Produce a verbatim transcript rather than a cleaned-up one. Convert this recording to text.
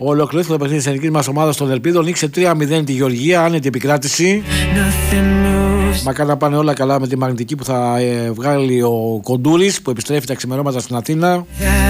Ολοκληρώθηκε το παιχνίδι της εθνικής μας ομάδας των Ελπίδων. Νίκησε τρία μηδέν τη Γεωργία, άνετη επικράτηση. Μακάρι να πάνε όλα καλά με τη μαγνητική που θα ε, βγάλει ο Κοντούρης, που επιστρέφει τα ξημερώματα στην Αθήνα.